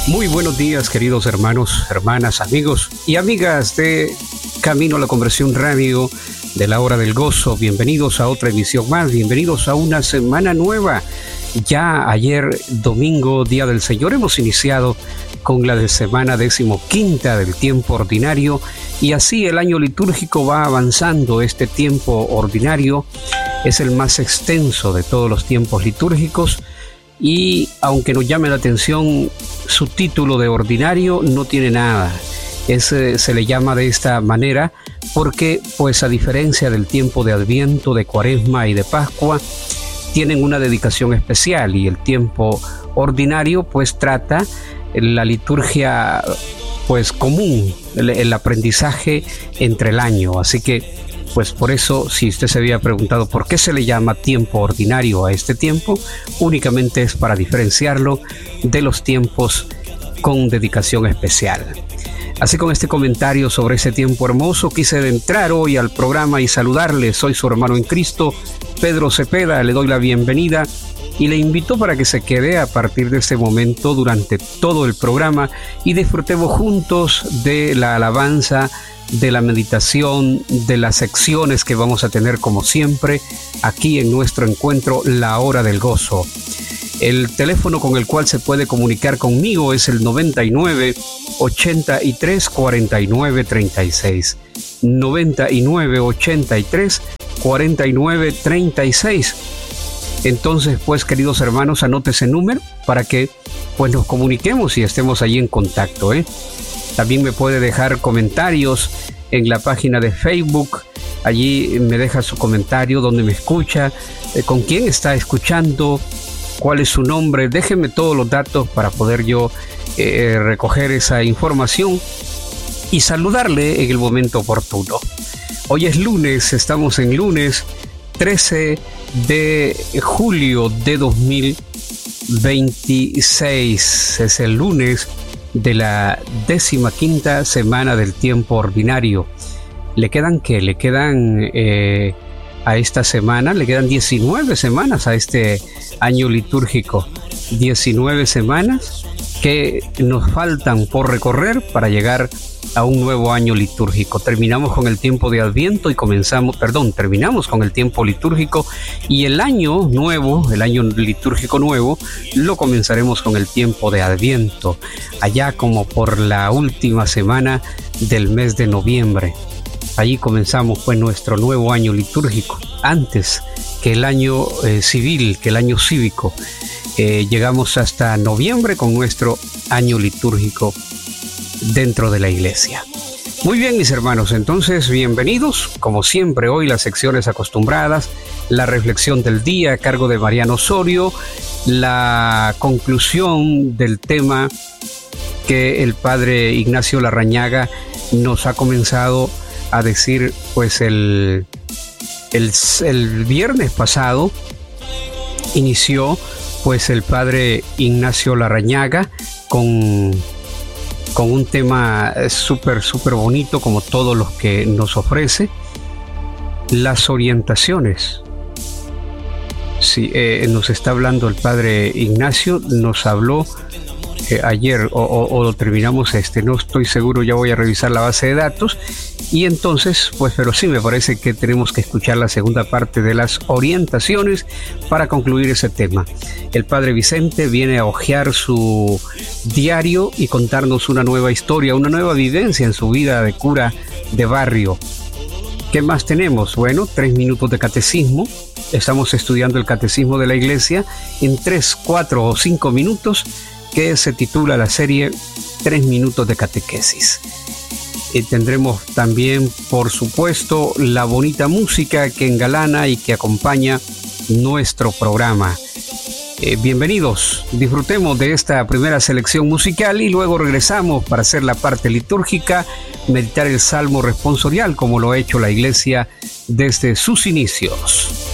Muy buenos días, queridos hermanos, hermanas, amigos y amigas de Camino a la Conversión Radio de la Hora del Gozo. Bienvenidos a otra emisión más, bienvenidos a una semana nueva. Ya ayer, domingo, Día del Señor, hemos iniciado con la semana 15ª del tiempo ordinario y así el año litúrgico va avanzando. Este tiempo ordinario es el más extenso de todos los tiempos litúrgicos y aunque nos llame la atención su título de ordinario, no tiene nada. Se le llama de esta manera porque, pues a diferencia del tiempo de Adviento, de Cuaresma y de Pascua, tienen una dedicación especial, y el tiempo ordinario pues trata la liturgia pues común, el aprendizaje entre el año. Así que pues por eso, si usted se había preguntado por qué se le llama tiempo ordinario a este tiempo, únicamente es para diferenciarlo de los tiempos con dedicación especial. Así, con este comentario sobre ese tiempo hermoso, quise entrar hoy al programa y saludarle. Soy su hermano en Cristo, Pedro Cepeda. Le doy la bienvenida y le invito para que se quede a partir de este momento durante todo el programa y disfrutemos juntos de la alabanza, de la meditación, de las secciones que vamos a tener como siempre aquí en nuestro encuentro La Hora del Gozo. El teléfono con el cual se puede comunicar conmigo es el 99 83 49 36. 99 83 49 36. Entonces, pues, queridos hermanos, anote ese número para que pues nos comuniquemos y estemos allí en contacto, También me puede dejar comentarios en la página de Facebook. Allí me deja su comentario, donde me escucha, con quién está escuchando, cuál es su nombre. Déjeme todos los datos para poder yo recoger esa información y saludarle en el momento oportuno. Hoy es lunes, estamos en lunes 13 de julio de 2026. Es el lunes de la 15ª semana del tiempo ordinario. ¿Le quedan qué? Le quedan a esta semana, le quedan 19 semanas a este año litúrgico. 19 semanas que nos faltan por recorrer para llegar a un nuevo año litúrgico. Terminamos con el tiempo de Adviento y terminamos con el tiempo litúrgico, y el año nuevo, el año litúrgico nuevo, lo comenzaremos con el tiempo de Adviento, allá como por la última semana del mes de noviembre. Allí comenzamos pues nuestro nuevo año litúrgico, antes que el año civil, que el año cívico. Llegamos hasta noviembre con nuestro año litúrgico dentro de la iglesia. Muy bien, mis hermanos, entonces bienvenidos. Como siempre, hoy las secciones acostumbradas, la reflexión del día a cargo de Mariano Osorio, la conclusión del tema que el padre Ignacio Larrañaga nos ha comenzado a decir pues el viernes pasado. Inició pues el padre Ignacio Larrañaga con un tema súper bonito, como todos los que nos ofrece, las orientaciones. Sí, nos está hablando el padre Ignacio, nos habló ayer o lo terminamos, no estoy seguro, ya voy a revisar la base de datos, y entonces pues, pero sí me parece que tenemos que escuchar la segunda parte de las orientaciones para concluir ese tema. El padre Vicente viene a hojear su diario y contarnos una nueva historia, una nueva vivencia en su vida de cura de barrio. ¿Qué más tenemos? Bueno, 3 minutos de catecismo. Estamos estudiando el catecismo de la iglesia en 3, 4 o 5 minutos, que se titula la serie 3 minutos de catequesis. Tendremos también, por supuesto, la bonita música que engalana y que acompaña nuestro programa. Bienvenidos, disfrutemos de esta primera selección musical y luego regresamos para hacer la parte litúrgica, meditar el salmo responsorial como lo ha hecho la iglesia desde sus inicios.